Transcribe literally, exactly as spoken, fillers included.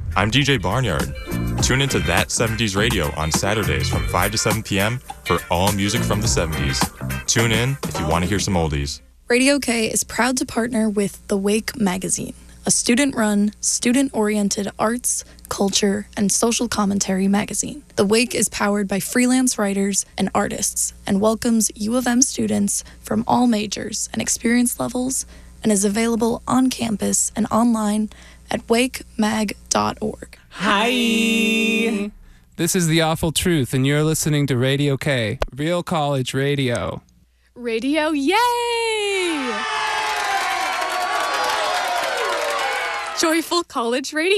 I'm D J Barnyard. Tune into That seventies Radio on Saturdays from five to seven p.m. for all music from the seventies. Tune in if you want to hear some oldies. Radio K is proud to partner with The Wake magazine, a student-run, student-oriented arts, culture, and social commentary magazine. The Wake is powered by freelance writers and artists and welcomes U of M students from all majors and experience levels and is available on campus and online at wake mag dot org. Hi! This is The Awful Truth, and you're listening to Radio K, Real College Radio. Radio, yay! Joyful College Radio.